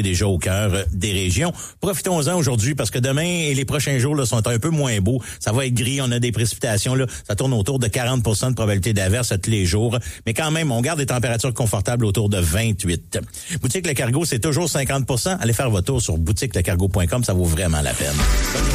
déjà au cœur des régions. Profitons-en aujourd'hui parce que demain et les prochains jours là, sont un peu moins beaux. Ça va être gris, on a des précipitations là, ça tourne autour de 40% de probabilité d'averse tous les jours, mais quand même on garde des températures confortables autour de 28. Boutique Le Cargo, c'est toujours 50%. Allez faire votre tour sur boutiquelecargo.com, ça vaut vraiment la peine.